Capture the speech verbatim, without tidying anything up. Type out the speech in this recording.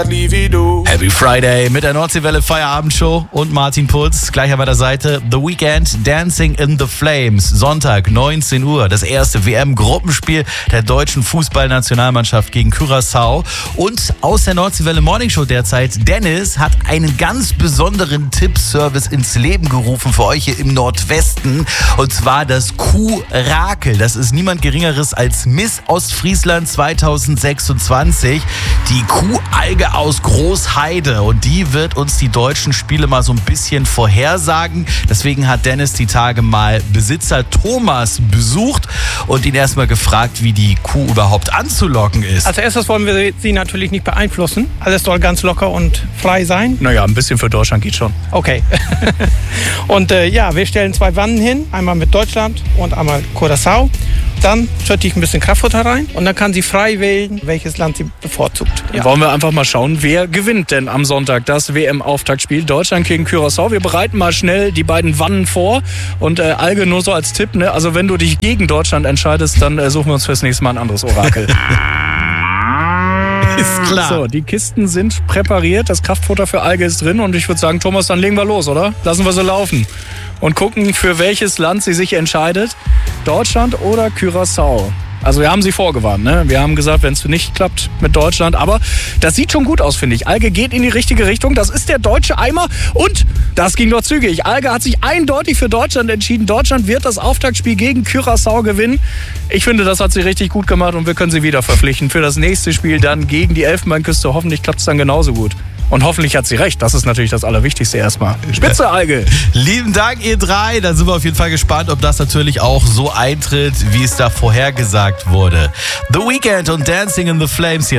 Happy Friday mit der Nordseewelle Feierabendshow und Martin Puls. Gleich an meiner Seite The Weeknd, Dancing in the Flames. Sonntag, neunzehn Uhr, das erste W M-Gruppenspiel der deutschen Fußballnationalmannschaft gegen Curaçao. Und aus der Nordseewelle Morningshow derzeit, Dennis hat einen ganz besonderen Tippservice ins Leben gerufen für euch hier im Nordwesten. Und zwar das Kuh-Rakel. Das ist niemand Geringeres als Miss Ostfriesland zweitausendsechsundzwanzig. Die Kuhalge aus Großheide, und die wird uns die deutschen Spiele mal so ein bisschen vorhersagen. Deswegen hat Dennis die Tage mal Besitzer Thomas besucht und ihn erstmal gefragt, wie die Kuh überhaupt anzulocken ist. Als erstes wollen wir sie natürlich nicht beeinflussen. Alles soll ganz locker und frei sein. Naja, ein bisschen für Deutschland geht schon. Okay. Und äh, ja, wir stellen zwei Wannen hin. Einmal mit Deutschland und einmal Curaçao. Dann schütte ich ein bisschen Kraftfutter rein und dann kann sie frei wählen, welches Land sie bevorzugt. Ja. Wollen wir einfach mal schauen, wer gewinnt denn am Sonntag das W M-Auftaktspiel Deutschland gegen Curaçao. Wir bereiten mal schnell die beiden Wannen vor und äh, Alge nur so als Tipp, ne? Also wenn du dich gegen Deutschland entscheidest, dann äh, suchen wir uns fürs nächste Mal ein anderes Orakel. Ist klar. So, die Kisten sind präpariert, das Kraftfutter für Alge ist drin und ich würde sagen, Thomas, dann legen wir los, oder? Lassen wir so laufen und gucken, für welches Land sie sich entscheidet. Deutschland oder Curaçao? Also wir haben sie vorgewarnt, ne? Wir haben gesagt, wenn es nicht klappt mit Deutschland, aber das sieht schon gut aus, finde ich. Alge geht in die richtige Richtung, das ist der deutsche Eimer und das ging doch zügig. Alge hat sich eindeutig für Deutschland entschieden. Deutschland wird das Auftaktspiel gegen Curaçao gewinnen. Ich finde, das hat sie richtig gut gemacht und wir können sie wieder verpflichten für das nächste Spiel dann gegen die Elfenbeinküste. Hoffentlich klappt es dann genauso gut. Und hoffentlich hat sie recht. Das ist natürlich das Allerwichtigste erstmal. Spitze, Alge! Lieben Dank, ihr drei. Da sind wir auf jeden Fall gespannt, ob das natürlich auch so eintritt, wie es da vorhergesagt wurde. The Weeknd und Dancing in the Flames hier.